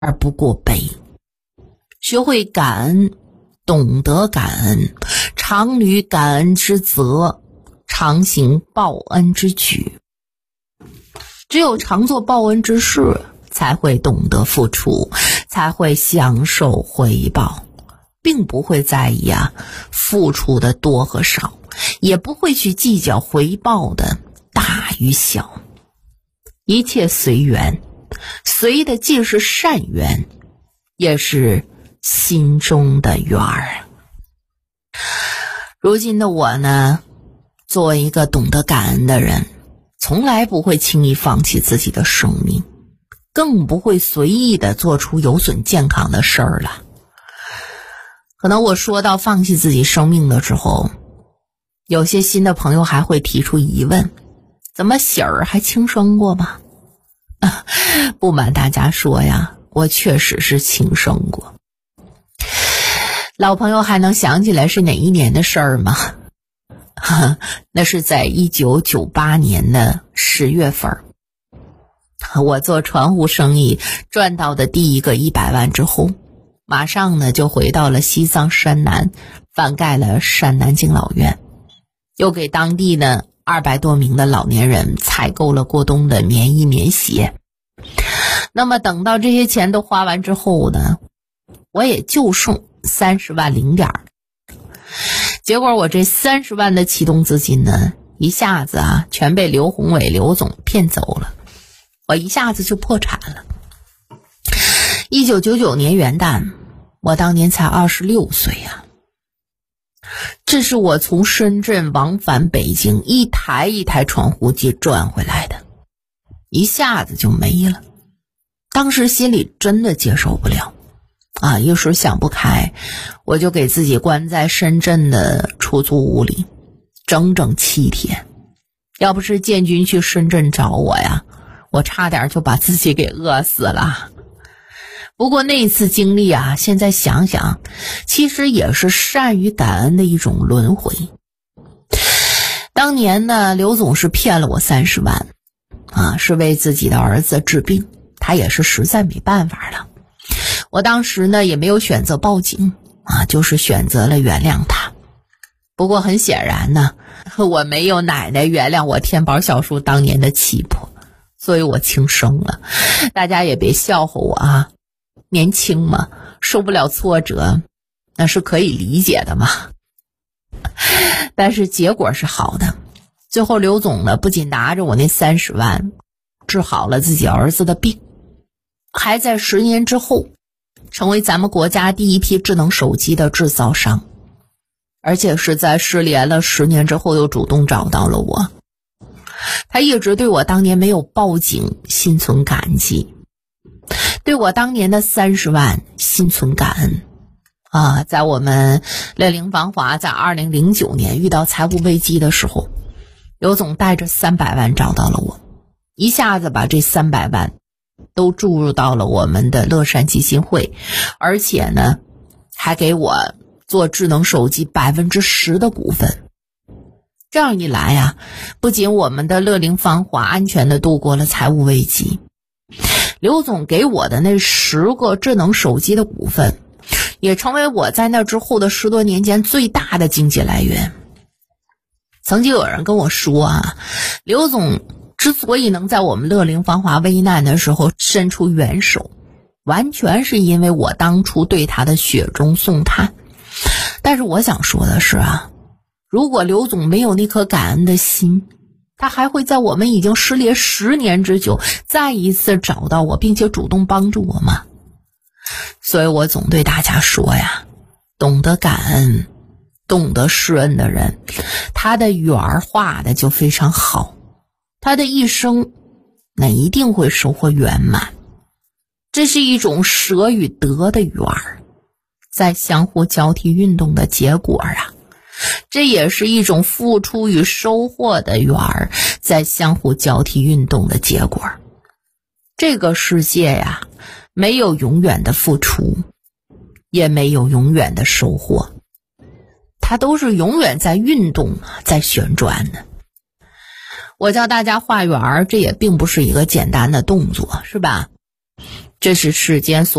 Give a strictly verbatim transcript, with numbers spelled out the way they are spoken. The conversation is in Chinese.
而不过悲。学会感恩，懂得感恩，常履感恩之责，常行报恩之举。只有常做报恩之事，才会懂得付出，才会享受回报，并不会在意啊付出的多和少，也不会去计较回报的大与小。一切随缘，随的既是善缘，也是心中的缘儿。如今的我呢，作为一个懂得感恩的人，从来不会轻易放弃自己的生命，更不会随意的做出有损健康的事儿了。可能我说到放弃自己生命的时候，有些新的朋友还会提出疑问，怎么喜儿还轻生过吗？啊，不瞒大家说呀，我确实是轻生过。老朋友还能想起来是哪一年的事儿吗？那是在一九九八年的十月份，我做船务生意赚到的第一个一百万之后，马上呢就回到了西藏山南，翻盖了山南敬老院，又给当地的二百多名的老年人采购了过冬的棉衣棉鞋。那么等到这些钱都花完之后呢，我也就剩三十万零点儿。结果我这三十万的启动资金呢，一下子啊全被刘宏伟刘总骗走了，我一下子就破产了。一九九九年元旦，我当年才二十六岁呀。这是我从深圳往返北京一台一台传呼机赚回来的，一下子就没了。当时心里真的接受不了啊，一时想不开，我就给自己关在深圳的出租屋里整整七天。要不是建军去深圳找我呀，我差点就把自己给饿死了。不过那次经历啊，现在想想，其实也是善与感恩的一种轮回。当年呢，刘总是骗了我三十万啊，是为自己的儿子治病，他也是实在没办法了。我当时呢也没有选择报警啊，就是选择了原谅他。不过很显然呢，我没有奶奶原谅我天宝小叔当年的气魄，所以我轻生了。大家也别笑话我啊，年轻嘛，受不了挫折，那是可以理解的嘛。但是结果是好的，最后刘总呢不仅拿着我那三十万治好了自己儿子的病，还在十年之后成为咱们国家第一批智能手机的制造商，而且是在失联了十年之后又主动找到了我。他一直对我当年没有报警心存感激，对我当年的三十万心存感恩啊！在我们乐龄芳华在二零零九年遇到财务危机的时候，刘总带着三百万找到了我，一下子把这三百万都注入到了我们的乐善基金会，而且呢还给我做智能手机百分之十的股份。这样一来啊，不仅我们的乐龄芳华安全的度过了财务危机，刘总给我的那十个智能手机的股份也成为我在那之后的十多年间最大的经济来源。曾经有人跟我说啊，刘总之所以能在我们乐龄芳华危难的时候伸出援手，完全是因为我当初对他的雪中送炭。但是我想说的是啊，如果刘总没有那颗感恩的心，他还会在我们已经失联十年之久再一次找到我，并且主动帮助我吗？所以我总对大家说呀，懂得感恩懂得施恩的人，他的缘儿画的就非常好，他的一生那一定会收获圆满。这是一种舍与得的缘儿，在相互交替运动的结果啊。这也是一种付出与收获的缘儿，在相互交替运动的结果。这个世界呀，没有永远的付出，也没有永远的收获，它都是永远在运动，在旋转的。我教大家画圆儿，这也并不是一个简单的动作，是吧？ 这是世间所